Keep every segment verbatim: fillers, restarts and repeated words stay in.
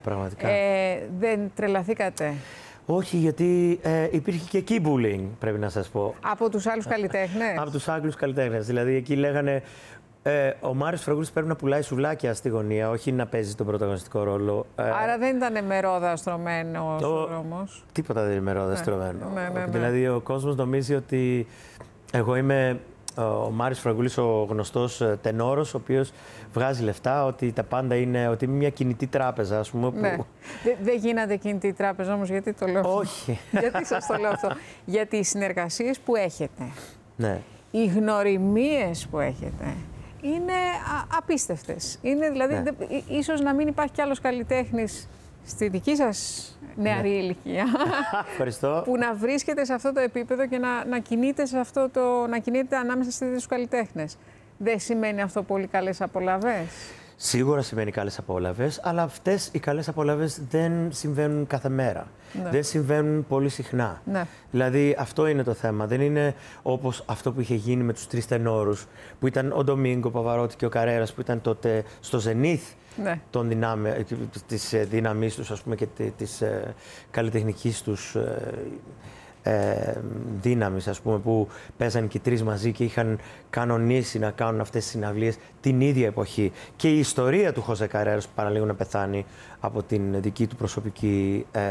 Πραγματικά. Ε, δεν τρελαθήκατε? Όχι, γιατί ε, υπήρχε και εκεί bullying, πρέπει να σας πω. Από τους άλλους καλλιτέχνες? Από τους άλλους καλλιτέχνες. Δηλαδή, εκεί λέγανε ε, ο Μάριος Φραγκούλης πρέπει να πουλάει σουβλάκια στη γωνία, όχι να παίζει τον πρωταγωνιστικό ρόλο. Ε, Άρα δεν ήταν με ρόδα στρωμένος ο δρόμος? Τίποτα δεν είναι με ρόδα ναι. στρωμένο. Ναι, ναι, ναι. Δηλαδή, ο κόσμος νομίζει ότι εγώ είμαι ο Μάριος Φραγκούλης, ο γνωστός τενόρος, ο οποίος βγάζει λεφτά, ότι τα πάντα είναι, ότι είναι μια κινητή τράπεζα, ας πούμε. Ναι. Που... Δεν δε γίνεται κινητή τράπεζα όμως, γιατί το λέω? Όχι. Γιατί σας το λέω αυτό? Γιατί οι συνεργασίες που έχετε, ναι. οι γνωριμίες που έχετε, είναι α, απίστευτες. Είναι δηλαδή, ναι. δε, ίσως να μην υπάρχει κι άλλος καλλιτέχνης στη δική σας νεαρή ναι. ηλικία Ευχαριστώ. που να βρίσκεται σε αυτό το επίπεδο και να, να, κινείται σε αυτό το, να κινείται ανάμεσα στους καλλιτέχνες. Δεν σημαίνει αυτό πολύ καλές απολαβές? Σίγουρα σημαίνει καλές απόλαυες, αλλά αυτές οι καλές απόλαυες δεν συμβαίνουν κάθε μέρα. Ναι. Δεν συμβαίνουν πολύ συχνά. Ναι. Δηλαδή αυτό είναι το θέμα. Δεν είναι όπως αυτό που είχε γίνει με τους τρεις τενόρους, που ήταν ο Ντομίνγκο, ο Παβαρότη και ο Καρέρας, που ήταν τότε στο ζενήθ ναι. των δυνάμει, της δύναμής τους, ας πούμε, και της ε, καλλιτεχνικής τους ε, Ε, δύναμης, ας πούμε, που παίζαν και οι τρεις μαζί και είχαν κανονίσει να κάνουν αυτές τις συναυλίες την ίδια εποχή. Και η ιστορία του Χωσέ Καρέρας, που παραλίγο να πεθάνει από την δική του προσωπική ε,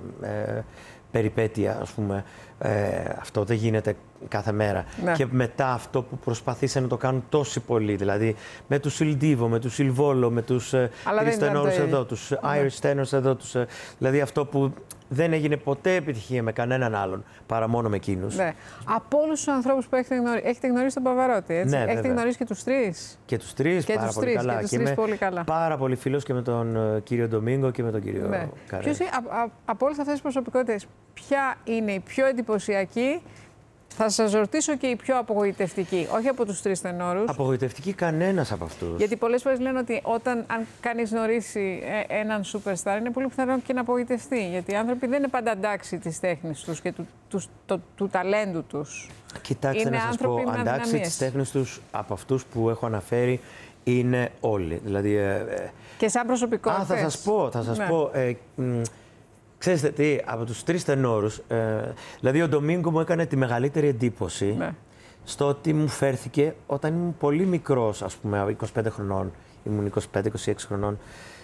ε, περιπέτεια, ας πούμε, ε, αυτό δεν γίνεται κάθε μέρα. Ναι. Και μετά αυτό που προσπαθήσαν να το κάνουν τόσοι πολλοί, δηλαδή με τους Ιλντίβο, με τους Ιλβόλο, με τους τρεις τενόρους εδώ, τους ναι. Irish tenors εδώ, τους, δηλαδή αυτό που δεν έγινε ποτέ επιτυχία με κανέναν άλλον, παρά μόνο με εκείνους. Ναι. Από όλους τους ανθρώπους που έχετε γνωρίσει, έχετε γνωρίσει τον Παβαρότη, έτσι? Ναι, έχετε βέβαια. γνωρίσει και τους τρεις? Και τους τρεις, και πάρα τους πολύ τρεις, καλά. Και τους και τρεις είμαι πολύ καλά. πάρα πολύ φίλος και με τον uh, κύριο Ντομίνγκο και με τον κύριο ναι. Καρέρα. Ποιος, α, α, από όλες αυτές τις προσωπικότητες, ποια είναι η πιο εντυπωσιακή? Θα σας ρωτήσω και η πιο απογοητευτική, όχι από τους τρεις τενόρους. Απογοητευτική κανένας από αυτούς. Γιατί πολλές φορές λένε ότι όταν αν κανείς γνωρίσει έναν superstar, είναι πολύ πιθανό και να απογοητευτεί. Γιατί οι άνθρωποι δεν είναι πάντα εντάξει της τέχνης τους και του, του, του, του ταλέντου τους. Κοιτάξτε, είναι να σας πω, εντάξει της τέχνης τους από αυτούς που έχω αναφέρει είναι όλοι. Δηλαδή, ε, ε, και σαν προσωπικότητες. Α, θα σας πω, θα σας ναι. πω. Ε, μ, Ξέρετε τι, από τους τρεις τενόρους, ε, δηλαδή ο Ντομίνγκο μου έκανε τη μεγαλύτερη εντύπωση ναι. στο ότι μου φέρθηκε όταν ήμουν πολύ μικρός, ας πούμε, είκοσι πέντε χρονών, ήμουν είκοσι πέντε είκοσι έξι χρονών,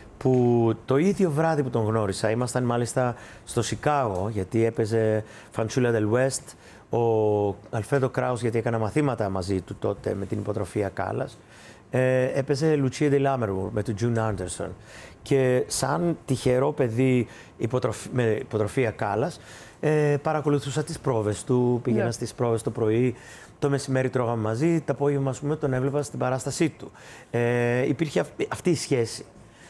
που το ίδιο βράδυ που τον γνώρισα, ήμασταν μάλιστα στο Σικάγο, γιατί έπαιζε Φαντσούλα Del West, ο Αλφρέντο Κράους, γιατί έκανα μαθήματα μαζί του τότε με την υποτροφία Κάλλας, ε, έπαιζε Λουτσία Ντι Λάμερμουρ με τον Τζουν Άντερσον. Και σαν τυχερό παιδί υποτροφ... με υποτροφία Κάλλας, ε, παρακολουθούσα τις πρόβες του, πήγαινα yeah. στις πρόβες το πρωί, το μεσημέρι τρώγαμε μαζί, το απόγευμα, ας πούμε, τον έβλεπα στην παράστασή του. Ε, υπήρχε αυ... αυτή η σχέση.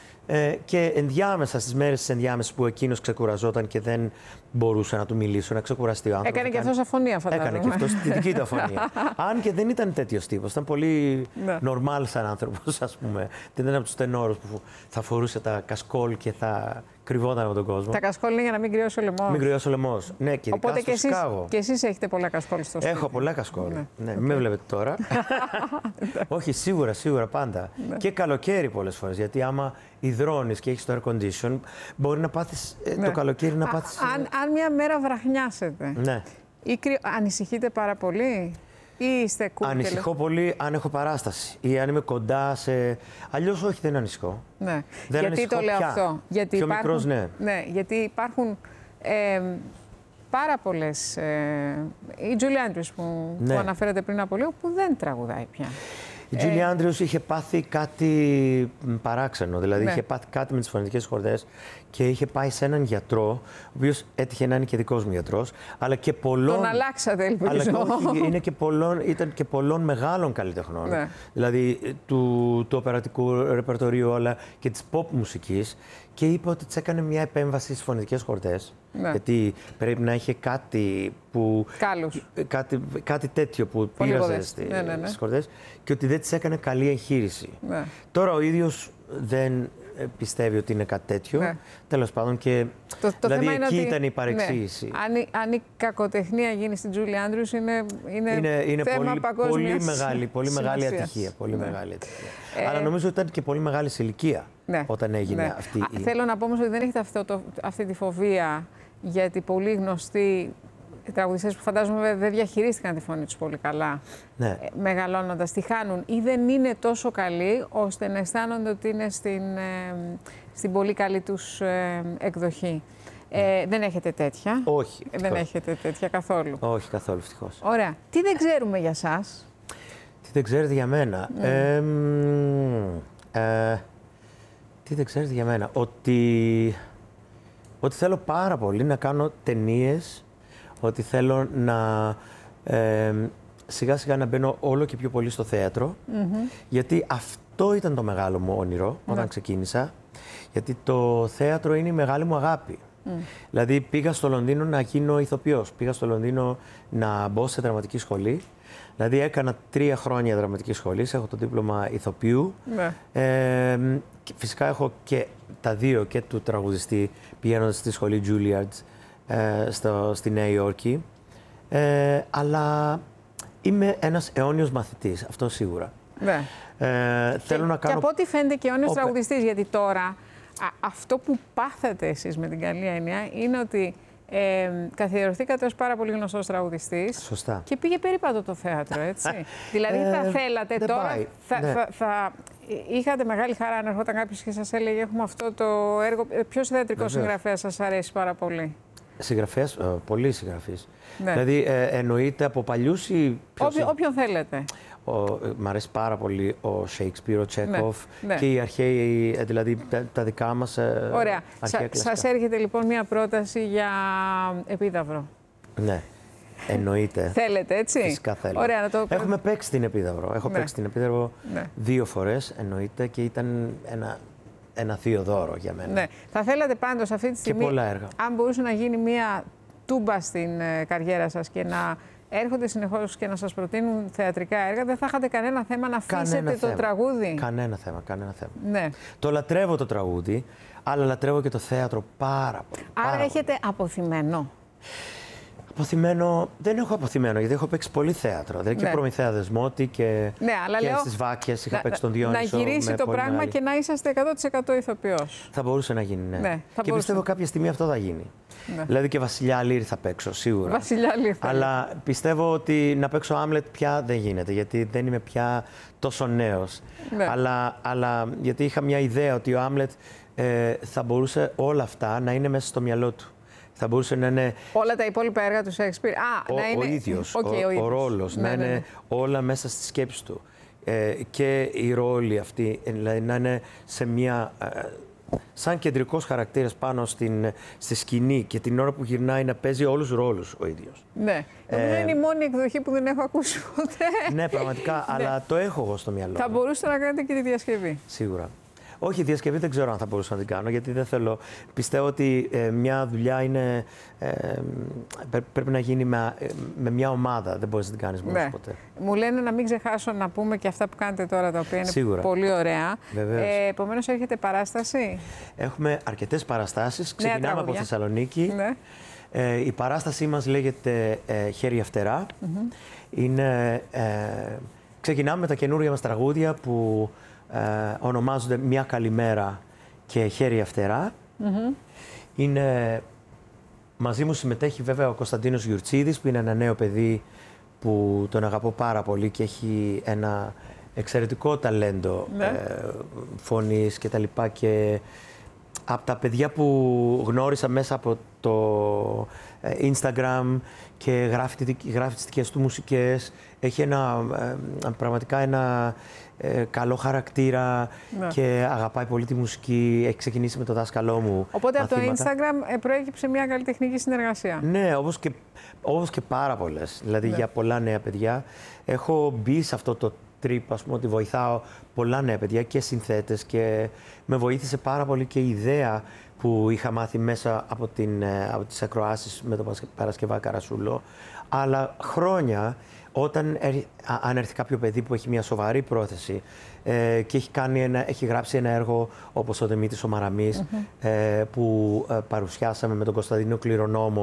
Ε, και ενδιάμεσα, στις μέρες τις ενδιάμεσες που εκείνος ξεκουραζόταν και δεν μπορούσα να του μιλήσω, να ξεκουραστεί ο άνθρωπος. Έκανε και αυτός αφωνία, φαντάζομαι. Έκανε και αυτός τη δική του αφωνία. Αν και δεν ήταν τέτοιος τύπος, ήταν πολύ normal σαν άνθρωπος, ας πούμε. Δεν ήταν από τους τενόρους που θα φορούσε τα κασκόλ και θα κρυβόταν από τον κόσμο. Τα κασκόλ είναι για να μην κρυώσει ο λαιμός. Μην κρυώσει ο λαιμός. Ναι, και οπότε ειδικά και στο εσείς, Σικάγο. και εσείς έχετε πολλά κασκόλ στο σπίτι. Έχω πολλά κασκόλ. Ναι, ναι, okay. Μην με βλέπετε τώρα. Όχι, σίγουρα, σίγουρα πάντα. Ναι. Και καλοκαίρι πολλές φορές. Γιατί άμα υδρώνεις και έχεις το air condition, μπορεί να πάθεις ναι. το καλοκαίρι να πάθεις. Α, αν, αν μια μέρα βραχνιάσετε, ναι. ή κρυ... ανησυχείτε πάρα πολύ? Ή είστε cool? Ανησυχώ πολύ αν έχω παράσταση ή αν είμαι κοντά σε. Αλλιώς όχι, δεν ανησυχώ. Ναι. Δεν γιατί το λέω πια. αυτό? Γιατί πιο υπάρχουν... μικρός, ναι. ναι. Γιατί υπάρχουν ε, πάρα πολλές. Ε, η Julie Andrews που, ναι. που αναφέρατε πριν από λίγο, που δεν τραγουδάει πια. Η Julie ε... Andrews είχε πάθει κάτι παράξενο. Δηλαδή ναι. είχε πάθει κάτι με τις φωνητικές χορδές και είχε πάει σε έναν γιατρό, ο οποίος έτυχε να είναι και δικός μου γιατρός, αλλά και πολλών. Τον αλλάξατε, ελπίζω. Αλλά και όχι, είναι και πολλών, ήταν και πολλών μεγάλων καλλιτεχνών. Ναι. Δηλαδή του, του οπερατικού ρεπερτορίου, αλλά και της pop μουσικής. Και είπε ότι της έκανε μια επέμβαση στις φωνητικές χορδές. Ναι. Γιατί πρέπει να είχε κάτι που. Κάλους. Κάτι, κάτι τέτοιο που πήραζε στις ναι, ναι, ναι. χορδές και ότι δεν της έκανε καλή εγχείρηση. Ναι. Τώρα ο ίδιος δεν πιστεύει ότι είναι κάτι τέτοιο. Ναι. Τέλος πάντων, και το, το δηλαδή θέμα εκεί είναι ήταν η παρεξήγηση. Ναι. Αν, η, αν η κακοτεχνία γίνει στην Julie Andrews, είναι, είναι, είναι, είναι θέμα πολύ, παγκόσμιας πολύ μεγάλη, πολύ μεγάλη ατυχία. Πολύ ναι. μεγάλη ατυχία. Ε, Αλλά νομίζω ότι ήταν και πολύ μεγάλη σε ηλικία. ναι. όταν έγινε ναι. αυτή Α, η... Θέλω να πω όμως ότι δεν έχετε αυτό το, αυτή τη φοβία, γιατί πολύ γνωστοί τραγουδιστές που φαντάζομαι δεν διαχειρίστηκαν τη φωνή τους πολύ καλά, ναι. μεγαλώνοντας, τη χάνουν ή δεν είναι τόσο καλή ώστε να αισθάνονται ότι είναι στην, ε, στην πολύ καλή τους ε, εκδοχή. Ε, δεν έχετε τέτοια. Όχι. Δεν ευτυχώς. έχετε τέτοια καθόλου. Όχι καθόλου, ευτυχώς. Ωραία. Τι δεν ξέρουμε για σας? Τι δεν ξέρετε για μένα. Mm. Ε, ε, τι δεν ξέρετε για μένα. Ότι, ότι θέλω πάρα πολύ να κάνω ταινίες, ότι θέλω να ε, σιγά σιγά να μπαίνω όλο και πιο πολύ στο θέατρο, mm-hmm. γιατί αυτό ήταν το μεγάλο μου όνειρο όταν mm. ξεκίνησα, γιατί το θέατρο είναι η μεγάλη μου αγάπη. Mm. Δηλαδή πήγα στο Λονδίνο να γίνω ηθοποιός, πήγα στο Λονδίνο να μπω σε δραματική σχολή, δηλαδή έκανα τρία χρόνια δραματική σχολή, έχω το δίπλωμα ηθοποιού. Mm. Ε, και φυσικά έχω και τα δύο, και του τραγουδιστή, πηγαίνοντας στη σχολή Juilliard ε, στο, στη Νέα Υόρκη, ε, αλλά είμαι ένας αιώνιος μαθητής, αυτό σίγουρα. Ναι. Ε, θέλω και, να κάνω... και από ό,τι φαίνεται και αιώνιος Ο... τραγουδιστής, γιατί τώρα α, αυτό που πάθατε εσείς με την καλή έννοια είναι ότι ε, καθιερωθήκατε ως πάρα πολύ γνωστός τραγουδιστής. Σωστά. Και πήγε περίπατο το θέατρο, έτσι. Δηλαδή θα ε, θέλατε τώρα, θα, ναι. θα, θα είχατε μεγάλη χαρά αν ερχόταν κάποιος και σας έλεγε έχουμε αυτό το έργο. Ποιος θεατρικός συγγραφέας σας αρέσει πάρα πολύ? Συγγραφέας, ε, πολλοί συγγραφείς. Ναι. Δηλαδή ε, εννοείται από παλιούς ή... Όποιο, όποιον θέλετε. Ο, μ' αρέσει πάρα πολύ ο Σέικσπιρ, ο Τσέκοφ, ναι, ναι. και οι αρχαίοι, δηλαδή τα, τα δικά μας ε, Ωραία. αρχαία Σα, σας έρχεται λοιπόν μια πρόταση για Επίδαυρο. Ναι, εννοείται. Θέλετε, έτσι. Φυσικά θέλω. Ωραία, να το... Έχουμε παίξει την Επίδαυρο. Έχω ναι. παίξει την Επίδαυρο ναι. δύο φορές, εννοείται, και ήταν ένα, ένα θείο δώρο για μένα. Ναι. Θα θέλατε πάντως αυτή τη στιγμή, και πολλά έργα. Αν μπορούσε να γίνει μια τούμπα στην ε, καριέρα σας και να έρχονται συνεχώς και να σας προτείνουν θεατρικά έργα, δεν θα είχατε κανένα θέμα να αφήσετε κανένα το θέμα. τραγούδι? Κανένα θέμα, κανένα θέμα. Ναι. Το λατρεύω το τραγούδι, αλλά λατρεύω και το θέατρο πάρα πολύ. Άρα πάρα έχετε πολύ. αποθυμένο? Αποθυμένο, δεν έχω αποθυμένο, γιατί έχω παίξει πολύ θέατρο. Δηλαδή ναι. και Προμηθέα Δεσμότη και, ναι, αλλά και λέω, στις Βάκιες είχα να, παίξει τον Διόνυσο. Να γυρίσει το πράγμα μεγάλη. Και να είσαστε εκατό τοις εκατό ηθοποιός. Θα μπορούσε να γίνει, ναι. ναι και μπορούσε. Πιστεύω κάποια στιγμή αυτό θα γίνει. Ναι. Δηλαδή και Βασιλιά Λύρη θα παίξω, σίγουρα. Βασιλιά Λύρη. Αλλά πιστεύω ότι να παίξω Άμλετ πια δεν γίνεται, γιατί δεν είμαι πια τόσο νέος. Ναι. Αλλά, αλλά γιατί είχα μια ιδέα ότι ο Άμλετ ε, θα μπορούσε όλα αυτά να είναι μέσα στο μυαλό του. Θα μπορούσε να είναι... Όλα τα υπόλοιπα έργα του Σέικσπιρ. Α, ο, να είναι... ο ίδιος, okay, ο, ο, ίδιος. ο ρόλος, ναι, να ναι, ναι. είναι όλα μέσα στη σκέψη του. Ε, και οι ρόλοι αυτοί, δηλαδή να είναι σε μια... Ε, σαν κεντρικός χαρακτήρας πάνω στην, στη σκηνή και την ώρα που γυρνάει να παίζει όλους τους ρόλους ο ίδιος. Ναι. Ε, είναι η μόνη εκδοχή που δεν έχω ακούσει ποτέ. Ναι, πραγματικά, αλλά το έχω εγώ στο μυαλό. Θα μπορούσατε να κάνετε και τη διασκευή. Σίγουρα. Όχι, διασκευή δεν ξέρω αν θα μπορούσα να την κάνω, γιατί δεν θέλω. Πιστεύω ότι ε, μια δουλειά είναι, ε, πρέπει να γίνει με, με μια ομάδα. Δεν μπορείς να την κάνεις μόνος ναι. ποτέ. Μου λένε να μην ξεχάσω να πούμε και αυτά που κάνετε τώρα, τα οποία είναι Σίγουρα. Πολύ ωραία. Ε, Επομένως, έρχεται παράσταση. Έχουμε αρκετές παραστάσεις. Ξεκινάμε από Θεσσαλονίκη. Ναι. Ε, η παράστασή μας λέγεται ε, Χέρια Φτερά. Mm-hmm. Είναι, ε, ξεκινάμε με τα καινούργια μας τραγούδια που Ε, ονομάζονται Μια Καλημέρα και Χέρια Φτερά. Mm-hmm. Είναι, μαζί μου συμμετέχει βέβαια ο Κωνσταντίνος Γιουρτσίδης, που είναι ένα νέο παιδί που τον αγαπώ πάρα πολύ και έχει ένα εξαιρετικό ταλέντο ναι. ε, φωνής και τα λοιπά, και από τα παιδιά που γνώρισα μέσα από το ε, Instagram και γράφει, γράφει τις δικές του μουσικές, έχει ένα, ε, πραγματικά ένα Ε, καλό χαρακτήρα ναι. και αγαπάει πολύ τη μουσική. Έχει ξεκινήσει με το δάσκαλό μου. Οπότε μαθήματα. Από το Instagram προέκυψε μια καλλιτεχνική συνεργασία. Ναι, όπως και, όπως και πάρα πολλές. Δηλαδή ναι. για πολλά νέα παιδιά. Έχω μπει σε αυτό το trip, ας πούμε, ότι βοηθάω πολλά νέα παιδιά και συνθέτες, και με βοήθησε πάρα πολύ και η ιδέα που είχα μάθει μέσα από, την, από τις ακροάσεις με τον Παρασκευά Καρασούλο. Αλλά χρόνια, όταν αν έρθει κάποιο παιδί που έχει μια σοβαρή πρόθεση ε, και έχει, κάνει ένα, έχει γράψει ένα έργο όπως ο Δημήτρης ο Μαραμής, mm-hmm. ε, που ε, παρουσιάσαμε με τον Κωνσταντίνο Κληρονόμο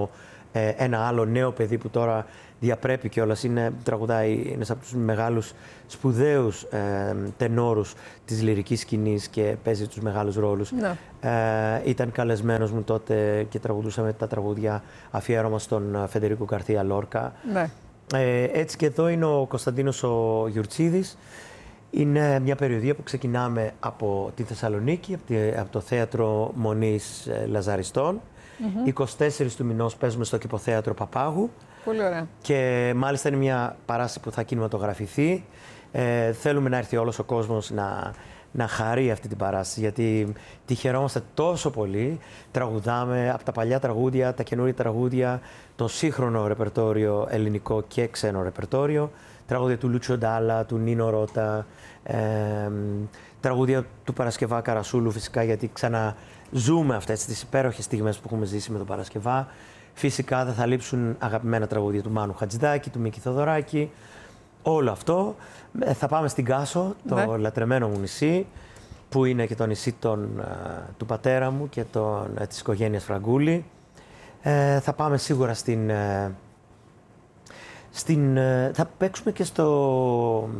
ε, ένα άλλο νέο παιδί που τώρα διαπρέπει κιόλας, είναι, τραγουδάει, είναι από τους μεγάλους σπουδαίους ε, τενόρους της λυρικής σκηνής και παίζει τους μεγάλους ρόλους. Ναι. Ε, ήταν καλεσμένος μου τότε και τραγουδούσαμε τα τραγούδια αφιέρωμα στον Φεντερίκο Γκαρθία Λόρκα. Ναι. Ε, έτσι και εδώ είναι ο Κωνσταντίνος ο Γιουρτσίδης. Είναι μια περιοδία που ξεκινάμε από τη Θεσσαλονίκη, από, τη, από το Θέατρο Μονής Λαζαριστών. Mm-hmm. είκοσι τέσσερις του μηνός παίζουμε στο Κηποθέατρο Παπάγου. Πολύ ωραία. Και μάλιστα είναι μια παράσταση που θα κινηματογραφηθεί. Ε, θέλουμε να έρθει όλος ο κόσμος να, να χαρεί αυτή την παράσταση, γιατί τη χαιρόμαστε τόσο πολύ. Τραγουδάμε από τα παλιά τραγούδια, τα καινούργια τραγούδια, το σύγχρονο ρεπερτόριο ελληνικό και ξένο ρεπερτόριο. Τραγούδια του Λούτσιο Ντάλα, του Νίνο Ρώτα, ε, τραγούδια του Παρασκευά Καρασούλου φυσικά, γιατί ξαναζούμε αυτές τις υπέροχες στιγμές που έχουμε ζήσει με τον Παρασκευά. Φυσικά δεν θα λείψουν αγαπημένα τραγούδια του Μάνου Χατζηδάκη, του Μίκη Θοδωράκη. Όλο αυτό. Ε, θα πάμε στην Κάσο, το ναι. λατρεμένο μου νησί, που είναι και το νησί των, του πατέρα μου και των, της οικογένειας Φραγκούλη. Ε, θα πάμε σίγουρα στην... Στην, θα παίξουμε και στο,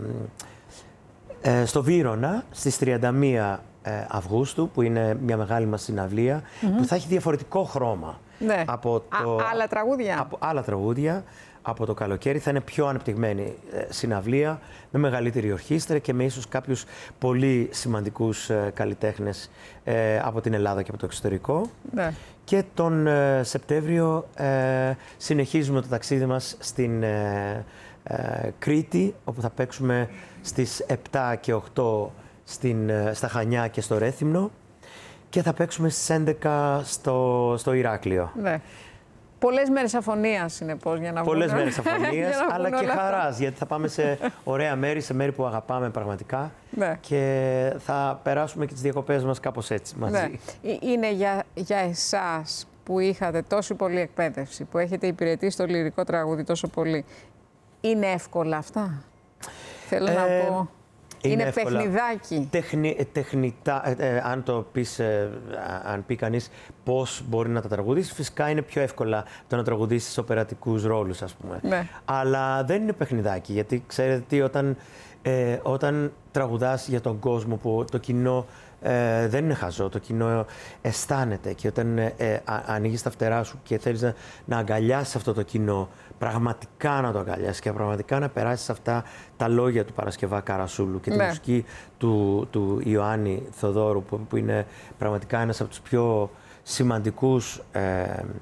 ε, στο Βύρωνα στις τριάντα μία Αυγούστου, που είναι μια μεγάλη μας συναυλία, mm-hmm. που θα έχει διαφορετικό χρώμα. Ναι. Από το, Α, άλλα τραγούδια. Από άλλα τραγούδια. Από το καλοκαίρι θα είναι πιο ανεπτυγμένη ε, συναυλία, με μεγαλύτερη ορχήστρα και με ίσως κάποιους πολύ σημαντικούς ε, καλλιτέχνες ε, από την Ελλάδα και από το εξωτερικό. Ναι. Και τον ε, Σεπτέμβριο ε, συνεχίζουμε το ταξίδι μας στην ε, ε, Κρήτη, όπου θα παίξουμε στις επτά και οκτώ στην, ε, στα Χανιά και στο Ρέθυμνο, και θα παίξουμε στις έντεκα στο, στο Ηράκλειο. Ναι. Πολλές μέρες αφωνίας, συνεπώς, για να βγουν. Πολλές μέρες αφωνίας, αλλά και χαράς, γιατί θα πάμε σε ωραία μέρη, σε μέρη που αγαπάμε πραγματικά. Ναι. Και θα περάσουμε και τις διακοπές μας κάπως έτσι μαζί. Ναι. Είναι για, για εσάς που είχατε τόση πολλή εκπαίδευση, που έχετε υπηρετήσει το λυρικό τραγούδι τόσο πολύ, είναι εύκολα αυτά? Θέλω ε, να πω. Είναι, είναι παιχνιδάκι. Τεχνη, τεχνητά, ε, ε, αν το πεις, ε, αν πει κανείς πώς μπορεί να τα τραγουδήσει, φυσικά είναι πιο εύκολα το να τραγουδήσεις οπερατικούς ρόλους, ας πούμε. Ναι. Αλλά δεν είναι παιχνιδάκι, γιατί ξέρετε τι, όταν, ε, όταν τραγουδάς για τον κόσμο, που το κοινό ε, δεν είναι χαζό, το κοινό αισθάνεται, και όταν ε, ε, ανοίγεις τα φτερά σου και θέλεις να, να αγκαλιάσεις αυτό το κοινό, πραγματικά να το αγκαλιάσεις και πραγματικά να περάσεις αυτά τα λόγια του Παρασκευά Καρασούλου και τη ναι. μουσική του, του Ιωάννη Θοδόρου, που, που είναι πραγματικά ένας από τους πιο σημαντικούς ε,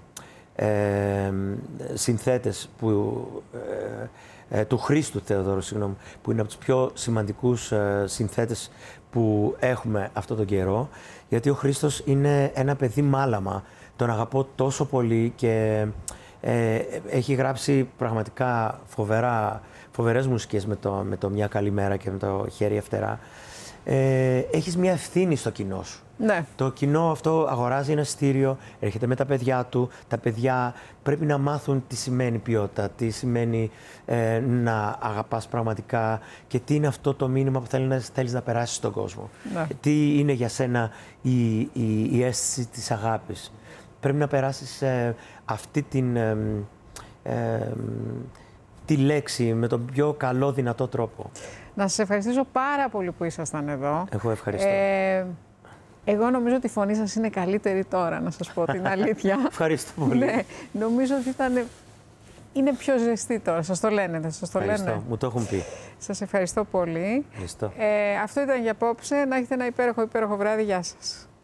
ε, συνθέτες που, ε, ε, του Χρήστου Θεοδόρου, συγγνώμη, που είναι από τους πιο σημαντικούς ε, συνθέτες που έχουμε αυτόν τον καιρό, γιατί ο Χρήστος είναι ένα παιδί μάλαμα, τον αγαπώ τόσο πολύ και ε, έχει γράψει πραγματικά φοβερά, φοβερές μουσικές με το, με το «Μια καλή μέρα» και με το «Χέρια φτερά». Ε, έχεις μια ευθύνη στο κοινό σου. Ναι. Το κοινό αυτό αγοράζει ένα εισιτήριο, έρχεται με τα παιδιά του. Τα παιδιά πρέπει να μάθουν τι σημαίνει ποιότητα, τι σημαίνει ε, να αγαπάς πραγματικά και τι είναι αυτό το μήνυμα που θέλεις να, θέλεις να περάσεις στον κόσμο. Ναι. Τι είναι για σένα η, η, η αίσθηση της αγάπης. Πρέπει να περάσεις ε, αυτή την, ε, ε, τη λέξη με τον πιο καλό δυνατό τρόπο. Να σας ευχαριστήσω πάρα πολύ που ήσασταν εδώ. Εγώ ευχαριστώ. Ε, εγώ νομίζω ότι η φωνή σας είναι καλύτερη τώρα, να σας πω την αλήθεια. Ευχαριστώ πολύ. Ναι, νομίζω ότι ήταν... είναι πιο ζεστή τώρα. Σας το λένε, δεν σας το ευχαριστώ. λένε? Μου το έχουν πει. Σας ευχαριστώ πολύ. Ευχαριστώ. Ε, αυτό ήταν για απόψε. Να έχετε ένα υπέροχο, υπέροχο βράδυ. Γεια σας.